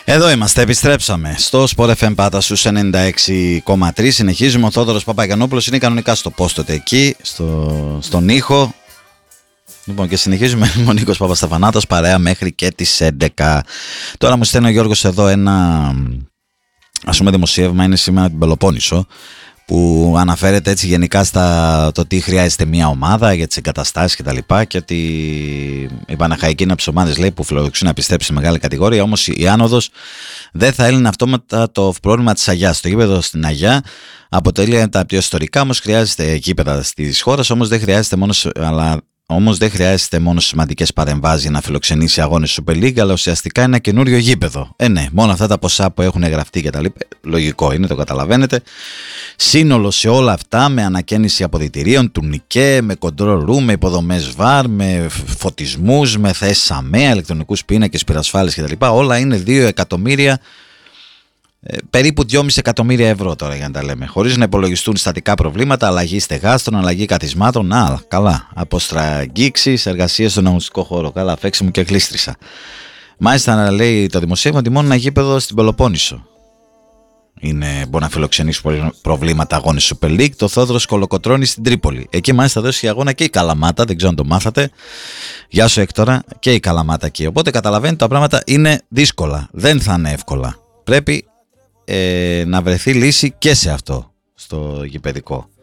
Εδώ είμαστε, επιστρέψαμε στο Sport FM Πάτα στους 96,3. Συνεχίζουμε, ο Θόδωρος Παπαγιαννόπουλος είναι κανονικά στο πόστοτε εκεί, στον ήχο. Λοιπόν, και συνεχίζουμε με ο Νίκος Παπασταφανάτος παρέα μέχρι και τις 11. Τώρα μου στέλνει ο Γιώργος εδώ ένα, ας πούμε, δημοσίευμα, είναι σήμερα την Πελοπόννησο, που αναφέρεται έτσι γενικά στα το τι χρειάζεται μια ομάδα για τις εγκαταστάσεις κτλ. Και ότι η Παναχαϊκή είναι από τις ομάδες, λέει, που φιλοδοξούν να επιστρέψει σε μεγάλη κατηγορία. Όμως η άνοδος δεν θα έλυνε αυτόματα το πρόβλημα της Αγιάς. Το γήπεδο στην Αγιά αποτελεί ένα τα πιο ιστορικά, όμως χρειάζεται γήπεδα της χώρας, όμως δεν χρειάζεται μόνο σημαντικές παρεμβάσεις για να φιλοξενήσει αγώνες Super League, αλλά ουσιαστικά ένα καινούριο γήπεδο. Ναι, μόνο αυτά τα ποσά που έχουν γραφτεί και τα λοιπά, λογικό είναι, το καταλαβαίνετε. Σύνολο σε όλα αυτά, με ανακαίνιση αποδυτηρίων, τουρνικέ, με control room, με υποδομές VAR, με φωτισμούς, με θέσεις ΑΜΕΑ, ηλεκτρονικούς πίνακες, πυρασφάλειες κτλ. Όλα είναι 2 εκατομμύρια. Περίπου 2,5 εκατομμύρια ευρώ τώρα, για να τα λέμε. Χωρίς να υπολογιστούν στατικά προβλήματα, αλλαγή στεγάστρων, αλλαγή καθισμάτων. Καλά. Αποστραγγίξεις, εργασίες στον αγωνιστικό χώρο. Καλά, φέξη μου και γλίστρισα. Μάλιστα, λέει το δημοσίευμα ότι μόνο ένα γήπεδο στην Πελοπόννησο μπορεί να φιλοξενήσει προβλήματα αγώνες Super League. Το Θόδωρος Κολοκοτρώνης στην Τρίπολη. Εκεί μάλιστα δώσει αγώνα και η Καλαμάτα, δεν ξέρω αν το μάθατε. Γεια σου Έκτορα, και η Καλαμάτα εκεί. Οπότε καταλαβαίνετε, τα πράγματα είναι δύσκολα. Δεν θα είναι εύκολα. Πρέπει να βρεθεί λύση και σε αυτό, στο γηπεδικό.